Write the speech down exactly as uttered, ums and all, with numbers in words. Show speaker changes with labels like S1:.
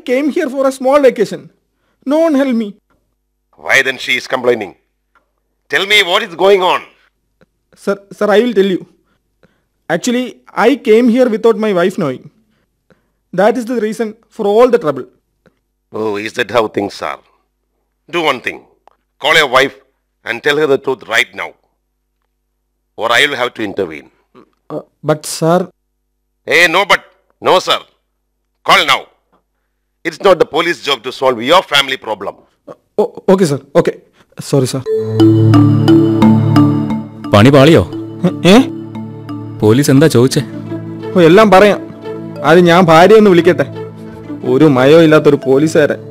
S1: came here for a small vacation. No one helped me.
S2: Why then she is complaining? Tell me what is going on.
S1: Sir, sir, I will tell you. Actually, I came here without my wife knowing. That is the reason for all the trouble.
S2: Oh, is that how things are? Do one thing. Call your wife and tell her the truth right now. Or I will have to intervene.
S1: Uh, but sir...
S2: Hey, no but. No, sir. Call now. It's not the police job to solve your family problem.
S1: Uh, oh, okay, sir. Okay. Sorry, sir.
S3: പണി പാളിയോ?
S1: ഏ?
S3: Police എന്താ ചോദിച്ചേ?
S1: ഓ, എല്ലാം പറയാം. അത് ഞാൻ ഭാര്യ ഒന്ന് വിളിക്കട്ടെ. ഒരു മയോ ഇല്ലാത്തൊരു പോലീസുകാരൻ.